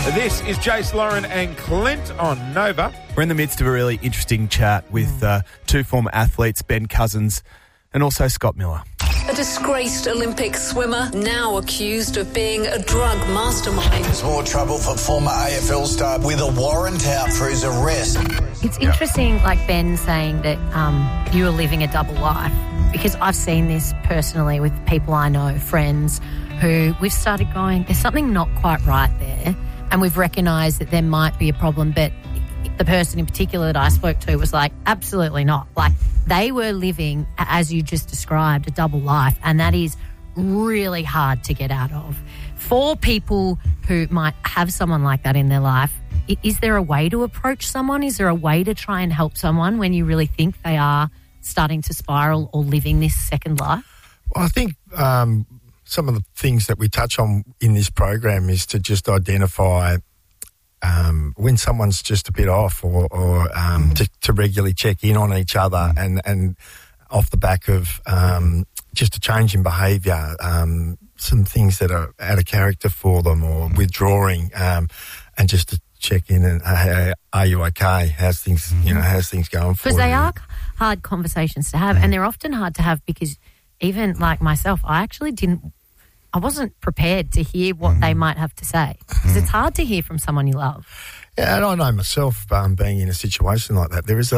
This is Jace, Lauren and Clint on Nova. We're in the midst of a really interesting chat with two former athletes, Ben Cousins and also Scott Miller. A disgraced Olympic swimmer, now accused of being a drug mastermind. There's more trouble for former AFL star with a warrant out for his arrest. It's interesting, like Ben saying that you are living a double life, because I've seen this personally with people I know, friends, who we've started going, there's something not quite right there, and we've recognised that there might be a problem, but the person in particular that I spoke to was like, absolutely not. Like, they were living, as you just described, a double life, and that is really hard to get out of. For people who might have someone like that in their life, is there a way to approach someone? Is there a way to try and help someone when you really think they are starting to spiral or living this second life? Well, I think some of the things that we touch on in this program is to just identify when someone's just a bit off, or to regularly check in on each other, and off the back of just a change in behaviour, some things that are out of character for them, or withdrawing, and just to check in and, hey, are you okay? How's things, how's things going for you? Because they are hard conversations to have, and they're often hard to have because even like myself, I wasn't prepared to hear what they might have to say, because it's hard to hear from someone you love. Yeah, and I know myself, being in a situation like that, there's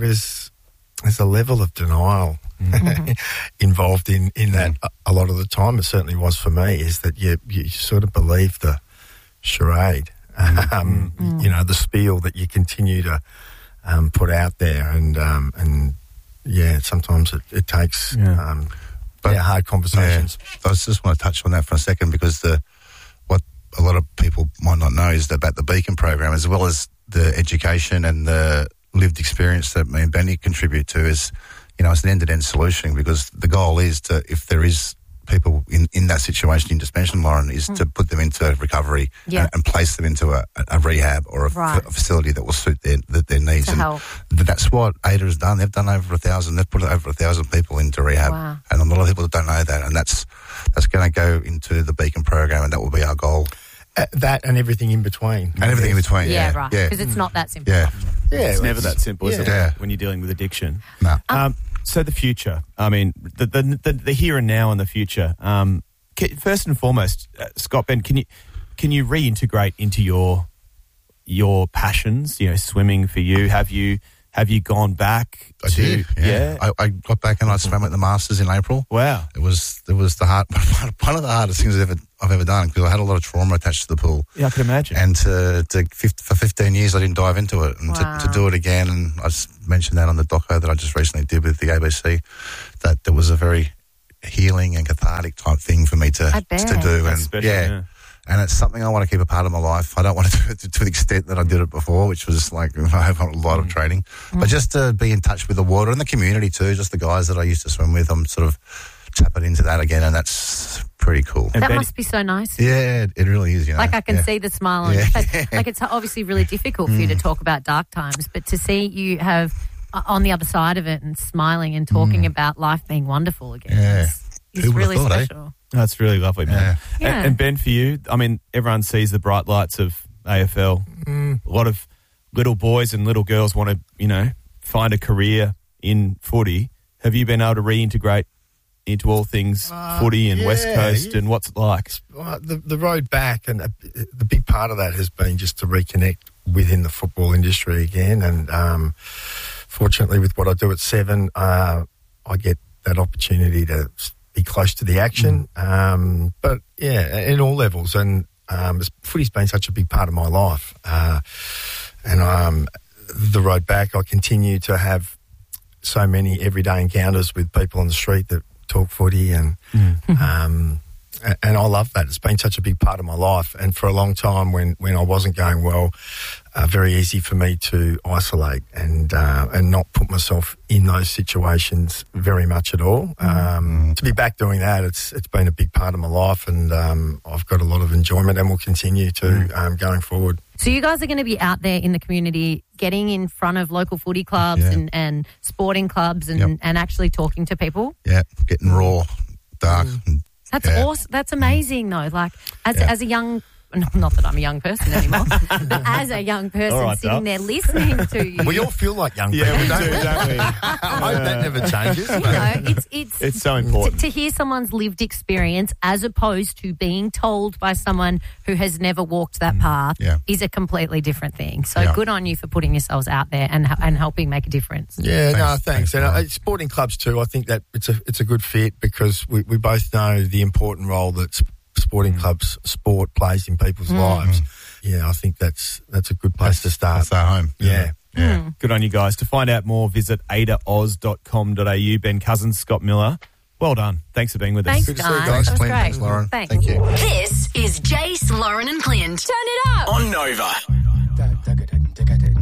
a level of denial involved in that a lot of the time. It certainly was for me, is that you sort of believe the charade, the spiel that you continue to put out there, and sometimes it takes hard conversations. I just want to touch on that for a second, because what a lot of people might not know is about the Beacon program, as well as the education and the lived experience that me and Benny contribute to, is, it's an end-to-end solution, because the goal is to, if there is people in that situation you just mentioned, Lauren, is to put them into recovery and place them into a rehab or a facility that will suit their needs. And that's what ADA has done. They've done over 1,000. They've put over 1,000 people into rehab, and a lot of people don't know that. And that's going to go into the Beacon program, and that will be our goal. That and everything in between. And everything in between, right. Because it's not that simple. It's never that simple, is it? When you're dealing with addiction. No. So the future, I mean, the here and now and the future. First and foremost, Scott, Ben, can you reintegrate into your passions? Swimming for you. Have you gone back? I did. Yeah. I got back and I swam at the Masters in April. Wow. It was one of the hardest things I've ever done, because I had a lot of trauma attached to the pool. Yeah, I could imagine. And for 15 years I didn't dive into it, and to do it again, and I just mentioned that on the doco that I just recently did with the ABC, that there was a very healing and cathartic type thing for me to do. That's special, and it's something I want to keep a part of my life. I don't want to do it to the extent that I did it before, which was like I have a lot of training. But just to be in touch with the water and the community too, just the guys that I used to swim with, I'm sort of tapping into that again, and that's pretty cool. That must be so nice. Yeah, it really is. Like, I can see the smile on your face. Like, it's obviously really difficult for you to talk about dark times, but to see you have on the other side of it and smiling and talking about life being wonderful again is really special. That's really lovely, man. And Ben, for you, I mean, everyone sees the bright lights of AFL. A lot of little boys and little girls want to, find a career in footy. Have you been able to reintegrate into all things footy and West Coast, and what's it like? The road back, and the big part of that has been just to reconnect within the football industry again. And fortunately, with what I do at Seven, I get that opportunity to be close to the action. But in all levels, and footy's been such a big part of my life. And the road back, I continue to have so many everyday encounters with people on the street that talk footy, and I love that. It's been such a big part of my life, and for a long time when I wasn't going well, very easy for me to isolate and not put myself in those situations very much at all. To be back doing that, it's been a big part of my life, and I've got a lot of enjoyment, and will continue to going forward. So you guys are going to be out there in the community, getting in front of local footy clubs and sporting clubs and actually talking to people? Yeah, getting raw, dark. That's awesome. That's amazing, though. Like, as a young not that I'm a young person anymore, but as a young person All right, sitting there listening to you. We all feel like young people, Yeah, we don't do, we? don't we? I hope that never changes. You know, It's so important. to hear someone's lived experience as opposed to being told by someone who has never walked that path Yeah. is a completely different thing. So Yeah. good on you for putting yourselves out there and helping make a difference. Yeah, no, Thanks. thanks. Thanks, And Brian. sporting clubs too, I think that it's a good fit because we both know the important role that sporting clubs sport plays in people's lives. Yeah, I think that's a good place to start. That's our home. Yeah. Yeah. Good on you guys. To find out more, visit adaoz.com.au. Ben Cousins, Scott Miller. Well done. Thanks for being with us. Thanks, Good to see you guys. guys. That was Clint. great. Thanks, Lauren. Thanks. Thank you. This is Jace, Lauren and Clint. Turn it up. On Nova.